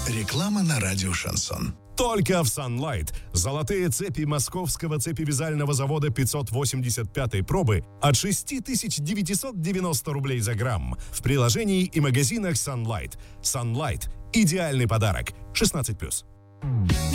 Реклама на радио «Шансон». Только в Sunlight. Золотые цепи московского цепевязального завода 585-й пробы от 6990 рублей за грамм. В приложении и магазинах Sunlight. Sunlight. Идеальный подарок. 16+.